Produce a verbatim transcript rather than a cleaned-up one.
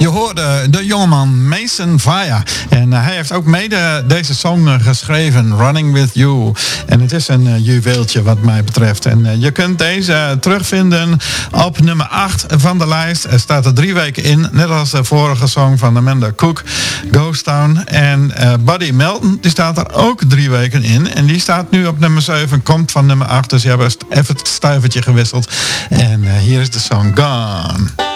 Je hoorde de jongeman Mason Vaya. En uh, hij heeft ook mede deze song uh, geschreven, Running With You. En het is een uh, juweeltje wat mij betreft. En uh, je kunt deze uh, terugvinden op nummer acht van de lijst. Er staat er drie weken in, net als de vorige song van Amanda Cook, Ghost Town. En uh, Buddy Melton, die staat er ook drie weken in. En die staat nu op nummer zeven, komt van nummer acht. Dus je hebt even het stuivertje gewisseld. En uh, hier is de song Gone.